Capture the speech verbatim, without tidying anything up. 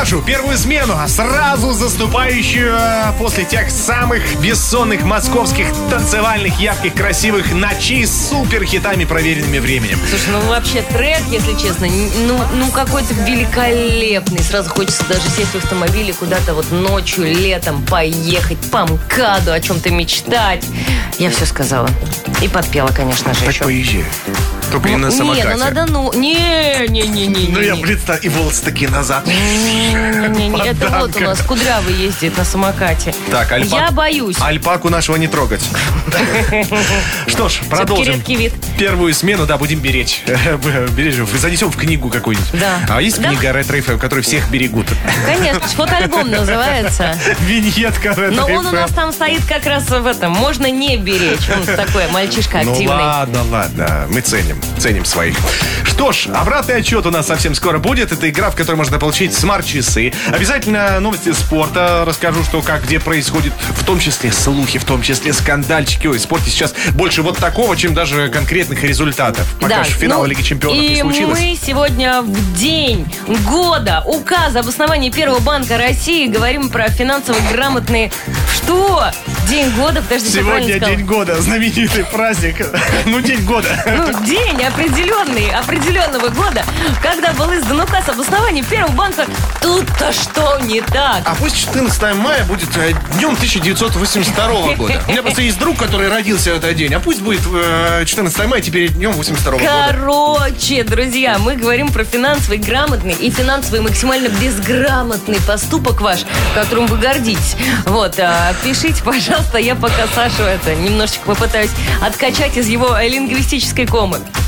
нашу первую смену, сразу заступающую после тех самых бессонных московских танцевальных, ярких, красивых ночей с суперхитами, проверенными временем. Слушай, ну вообще трек, если честно, ну, ну какой-то великолепный. Сразу хочется даже сесть в автомобиле куда-то вот ночью, летом поехать по МКАДу, о чем-то мечтать. Я все сказала. И подпела, конечно же, так еще. Поезжай. Только не на самокате. Не, ну надо, ну... Не-не-не-не-не. Ну я представляю, и волосы такие назад. Не-не-не, это вот у нас Кудрявый ездит на самокате. Так, альпак... Я боюсь. Альпаку нашего не трогать. Что ж, продолжим. Первую смену, да, будем беречь. Бережем. Занесем в книгу какую-нибудь. Да. А есть книга Ретро эф эм, которая всех берегут? Конечно, фотоальбом называется. Виньетка Ретро эф эм. Но он у нас там стоит как раз в этом. Можно не беречь. Он такой мальчишка активный. Ну ладно, ладно. Мы ценим. Ценим своих. Что ж, обратный отчет у нас совсем скоро будет. Это игра, в которой можно получить смарт-часы. Обязательно новости спорта. Расскажу, что как, где происходит. В том числе слухи, в том числе скандальчики. Ой, в спорте сейчас больше вот такого, чем даже конкретных результатов. Пока да, же финала ну, Лиги Чемпионов не случилось. И мы сегодня в день года указа об основании Первого банка России говорим про финансово грамотные... Что? День года? Подожди, сегодня день года. Знаменитый праздник. Ну, день года. Ну, день определенный, определенного года, когда был издан указ об основании Первого банка. Тут-то что не так? А пусть четырнадцатое мая будет днем тысяча девятьсот восемьдесят второго года. У меня просто есть друг, который родился в этот день. А пусть будет четырнадцатое мая теперь днем восемьдесят второго года. Короче, друзья, мы говорим про финансовый грамотный и финансовый максимально безграмотный поступок ваш, которым вы гордитесь. Вот, пишите, пожалуйста, я пока Сашу это немножечко попытаюсь откачать из его лингвистической комы.